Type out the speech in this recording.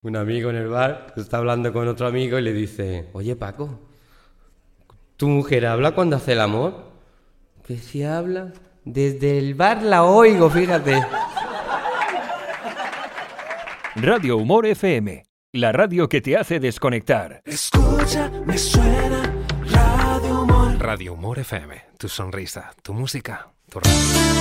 Un amigo en el bar está hablando con otro amigo y le dice: oye, Paco, ¿tu mujer habla cuando hace el amor? Que si habla, desde el bar la oigo, fíjate. Radio Humor FM, la radio que te hace desconectar. Escucha, me suena Radio Humor. Radio Humor FM, tu sonrisa, tu música, tu radio.